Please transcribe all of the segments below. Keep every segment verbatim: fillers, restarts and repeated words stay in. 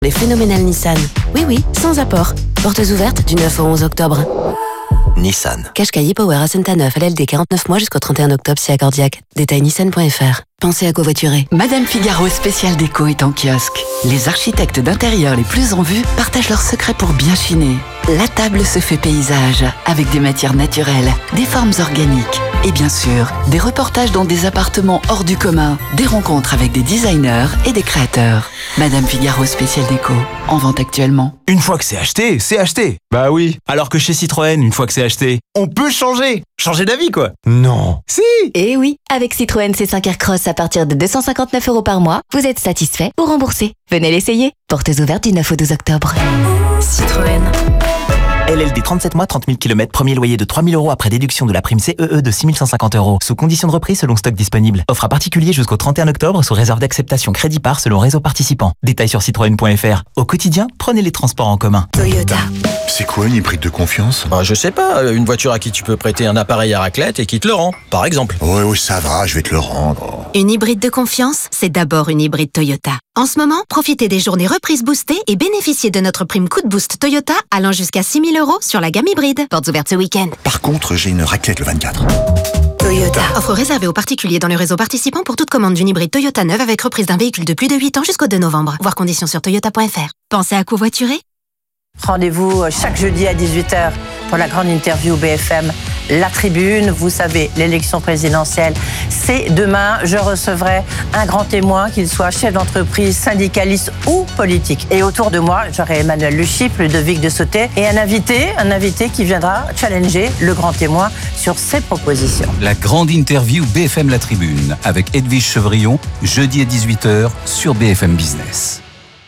Les phénoménales Nissan. Oui, oui, sans apport. Portes ouvertes du neuf au onze octobre. Nissan. Qashqai Power Ascenta neuf, L L D quarante-neuf mois jusqu'au trente et un octobre si accordiaque. Détail nissan point f r. Pensez à covoiturer. Madame Figaro spécial déco est en kiosque. Les architectes d'intérieur les plus en vue partagent leurs secrets pour bien chiner. La table se fait paysage, avec des matières naturelles, des formes organiques et bien sûr, des reportages dans des appartements hors du commun, des rencontres avec des designers et des créateurs. Madame Figaro spécial déco, en vente actuellement. Une fois que c'est acheté, c'est acheté. Bah oui. Alors que chez Citroën, une fois que c'est acheté, on peut changer. Changer d'avis, quoi. Non. Si. Eh oui, avec Citroën C cinq Aircross à partir de deux cent cinquante-neuf euros par mois, vous êtes satisfait ou remboursé. Venez l'essayer. Portes ouvertes du neuf au douze octobre. Citroën. L L D trente-sept mois, trente mille kilomètres, premier loyer de trois mille euros après déduction de la prime C E E de six mille cent cinquante euros. Sous condition de reprise selon stock disponible. Offre à particulier jusqu'au trente et un octobre sous réserve d'acceptation crédit par selon réseau participant. Détails sur citroën point f r. Au quotidien, prenez les transports en commun. Toyota. C'est quoi une hybride de confiance ? Bah, je sais pas, une voiture à qui tu peux prêter un appareil à raclette et qui te le rend, par exemple. Ouais, ouais, ça va, je vais te le rendre. Une hybride de confiance, c'est d'abord une hybride Toyota. En ce moment, profitez des journées reprises boostées et bénéficiez de notre prime coup de boost Toyota allant jusqu'à six mille euros sur la gamme hybride. Portes ouvertes ce week-end. Par contre, j'ai une raclette le vingt-quatre. Toyota. Offre réservée aux particuliers dans le réseau participant pour toute commande d'une hybride Toyota neuve avec reprise d'un véhicule de plus de huit ans jusqu'au deux novembre. Voir conditions sur toyota point f r. Pensez à covoiturer ? Rendez-vous chaque jeudi à dix-huit heures pour la grande interview B F M La Tribune. Vous savez, l'élection présidentielle, c'est demain. Je recevrai un grand témoin, qu'il soit chef d'entreprise, syndicaliste ou politique. Et autour de moi, j'aurai Emmanuel Le Chypre, Ludovic de Sauté et un invité, un invité qui viendra challenger le grand témoin sur ses propositions. La grande interview B F M La Tribune avec Edwige Chevrillon, jeudi à dix-huit heures sur B F M Business.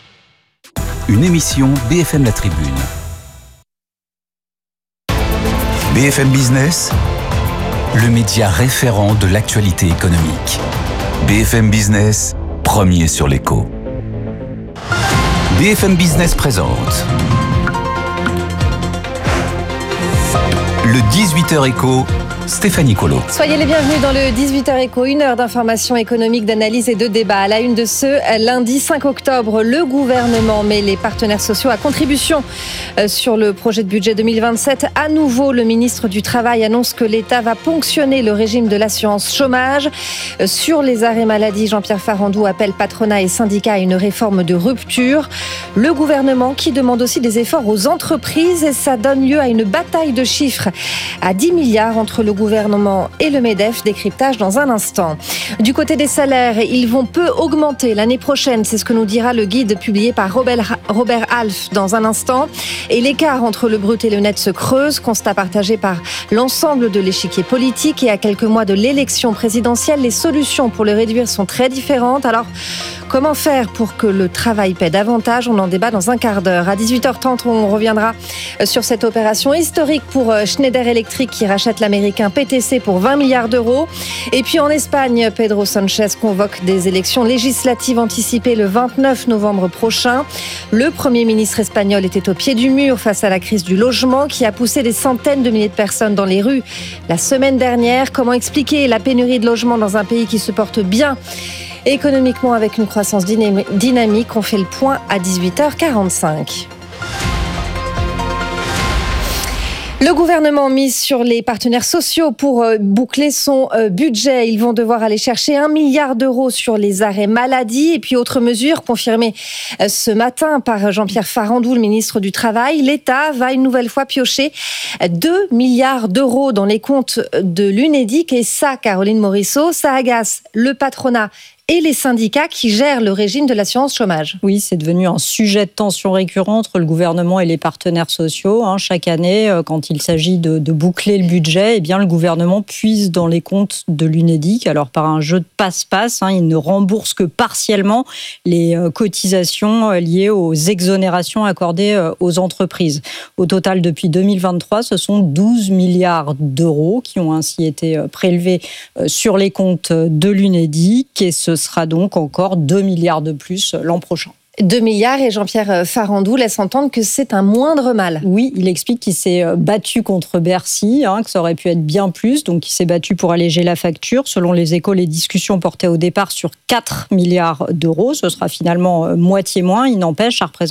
Une émission B F M La Tribune. B F M Business, le média référent de l'actualité économique. B F M Business, premier sur l'écho. B F M Business présente le dix-huit heures écho, Stéphanie Colo. Soyez les bienvenus dans le dix-huit heures écho, une heure d'information économique, d'analyse et de débat. À la une de ce lundi cinq octobre, le gouvernement met les partenaires sociaux à contribution sur le projet de budget deux mille vingt-sept. À nouveau, le ministre du Travail annonce que l'État va ponctionner le régime de l'assurance chômage. Sur les arrêts maladie, Jean-Pierre Farandou appelle patronat et syndicats à une réforme de rupture. Le gouvernement qui demande aussi des efforts aux entreprises et ça donne lieu à une bataille de chiffres à dix milliards entre le gouvernement et le MEDEF, décryptage dans un instant. Du côté des salaires, ils vont peu augmenter l'année prochaine, c'est ce que nous dira le guide publié par Robert, Robert Half dans un instant. Et l'écart entre le brut et le net se creuse, constat partagé par l'ensemble de l'échiquier politique. Et à quelques mois de l'élection présidentielle, les solutions pour le réduire sont très différentes. Alors, comment faire pour que le travail paie davantage ? On en débat dans un quart d'heure. À dix-huit heures trente, on reviendra sur cette opération historique pour Schneider Electric qui rachète l'américain P T C pour vingt milliards d'euros. Et puis en Espagne, Pedro Sanchez convoque des élections législatives anticipées le vingt-neuf novembre prochain. Le Premier ministre espagnol était au pied du mur face à la crise du logement qui a poussé des centaines de milliers de personnes dans les rues la semaine dernière. Comment expliquer la pénurie de logements dans un pays qui se porte bien économiquement avec une croissance dynamique? On fait le point à dix-huit heures quarante-cinq. Le gouvernement mise sur les partenaires sociaux pour boucler son budget. Ils vont devoir aller chercher un milliard d'euros sur les arrêts maladie. Et puis, autre mesure confirmée ce matin par Jean-Pierre Farandou, le ministre du Travail. L'État va une nouvelle fois piocher deux milliards d'euros dans les comptes de l'Unédic. Et ça, Caroline Morisseau, ça agace le patronat et les syndicats qui gèrent le régime de l'assurance chômage. Oui, c'est devenu un sujet de tension récurrent entre le gouvernement et les partenaires sociaux. Hein, chaque année, quand il s'agit de, de boucler le budget, eh bien, le gouvernement puise dans les comptes de l'Unédic. Alors, par un jeu de passe-passe, hein, il ne rembourse que partiellement les cotisations liées aux exonérations accordées aux entreprises. Au total, depuis deux mille vingt-trois, ce sont douze milliards d'euros qui ont ainsi été prélevés sur les comptes de l'Unédic et ce Ce sera donc encore deux milliards de plus l'an prochain. deux milliards et Jean-Pierre Farandou laisse entendre que c'est un moindre mal. Oui, il explique qu'il s'est battu contre Bercy, hein, que ça aurait pu être bien plus, donc il s'est battu pour alléger la facture. Selon les Échos, les discussions portaient au départ sur quatre milliards d'euros. Ce sera finalement moitié moins. Il n'empêche, ça représente